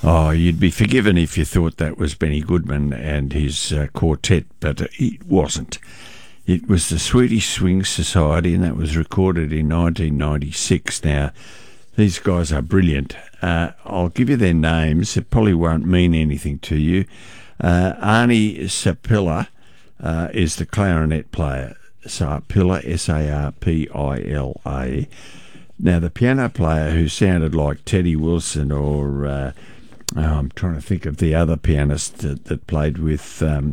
Oh, you'd be forgiven if you thought that was Benny Goodman and his quartet, but it wasn't. It was the Swedish Swing Society, and that was recorded in 1996. Now, these guys are brilliant. I'll give you their names. It probably won't mean anything to you. Arnie Sapila is the clarinet player. Sarpilla, S-A-R-P-I-L-A. Now, the piano player who sounded like Teddy Wilson or... I'm trying to think of the other pianist that played with the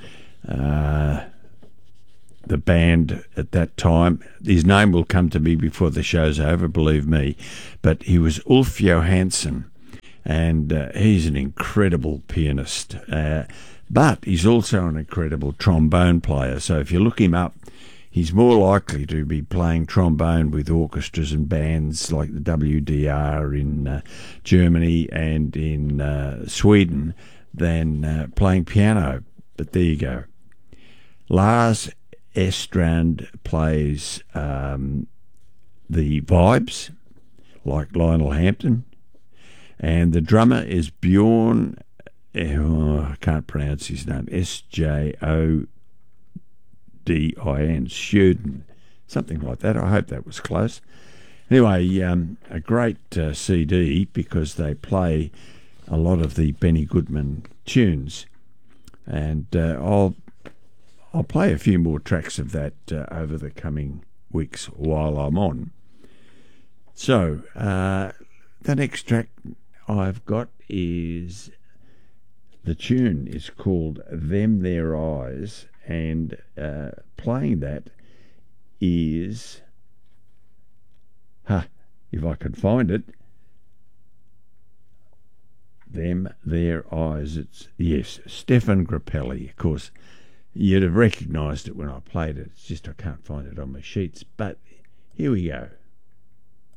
band at that time. His name will come to me before the show's over, believe me. But he was Ulf Johansson, and he's an incredible pianist. But he's also an incredible trombone player. So if you look him up, he's more likely to be playing trombone with orchestras and bands like the WDR in Germany and in Sweden than playing piano. But there you go. Lars Estrand plays the vibes, like Lionel Hampton. And the drummer is Bjorn, I can't pronounce his name, S-J-O-D-I-N, Sjøden, something like that. I hope that was close. Anyway, a great CD because they play a lot of the Benny Goodman tunes, and I'll play a few more tracks of that over the coming weeks while I'm on. So the next track I've got is, the tune is called Them Their Eyes, and playing that is, if I could find it, Them Their Eyes. It's, yes, Stefan Grappelli. Of course, you'd have recognised it when I played it. It's just I can't find it on my sheets. But here we go.